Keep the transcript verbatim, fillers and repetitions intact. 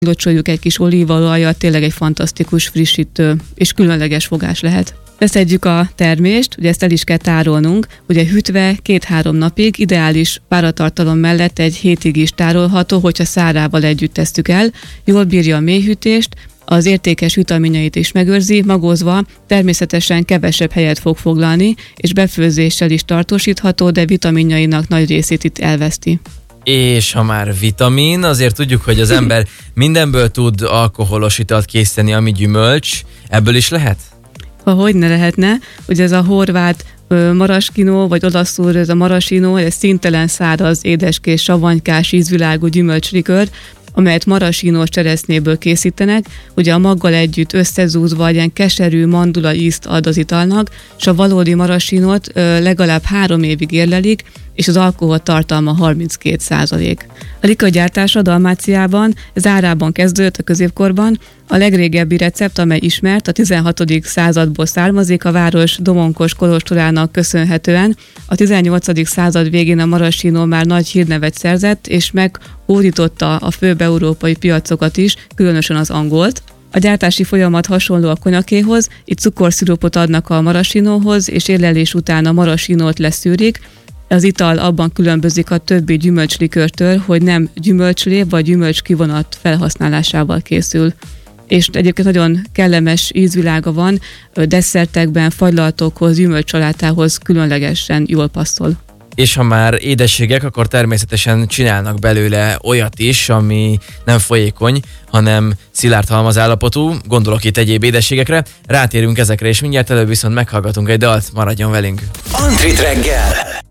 locsoljuk egy kis olívaolajjal, tényleg egy fantasztikus frissítő és különleges fogás lehet. Beszedjük a termést, ugye ezt el is kell tárolnunk, ugye hűtve két-három napig, ideális páratartalom mellett egy hétig is tárolható, hogyha szárával együtt tesszük el, jól bírja a mélyhűtést, az értékes vitaminjait is megőrzi, magozva természetesen kevesebb helyet fog foglalni, és befőzéssel is tartósítható, de vitaminjainak nagy részét itt elveszti. És ha már vitamin, azért tudjuk, hogy az ember mindenből tud alkoholos italt készíteni, ami gyümölcs, ebből is lehet? Ahogy ne lehetne, ugye ez a horvát maraschino, vagy olaszul ez a maraschino, ez színtelen száraz, édeskés, savanykás, ízvilágú gyümölcslikör, amelyet maraschino cseresznyéből készítenek, ugye a maggal együtt összezúzva ilyen keserű mandula ízt ad az italnak, és a valódi marassinót legalább három évig érlelik, és az alkohol tartalma harminckét százalék. A likörgyártása Dalmáciában, ez Árában kezdődött a középkorban, a legrégebbi recept, amely ismert, a tizenhatodik századból származik, a város domonkos kolostorának köszönhetően. A tizennyolcadik század végén a maraschino már nagy hírnevet szerzett, és meghódította a főbb európai piacokat is, különösen az angolt. A gyártási folyamat hasonló a konyakéhoz, itt cukorszirupot adnak a marassinóhoz, és érlelés után a marassinót leszűrik. Az ital abban különbözik a többi gyümölcslikörtől, hogy nem gyümölcslé vagy gyümölcskivonat felhasználásával készül. És egyébként nagyon kellemes ízvilága van, desszertekben, fagylaltokhoz, gyümölcssalátához különlegesen jól passzol. És ha már édességek, akkor természetesen csinálnak belőle olyat is, ami nem folyékony, hanem szilárd halmazállapotú, gondolok itt egyéb édességekre. Rátérünk ezekre, és mindjárt előbb viszont meghallgatunk egy dalt, maradjon velünk. Antrit reggel!